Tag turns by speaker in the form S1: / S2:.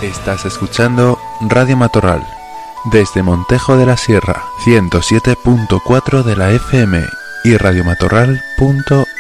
S1: Estás escuchando Radio Matorral, desde Montejo de la Sierra, 107.4 de la FM y radiomatorral.es.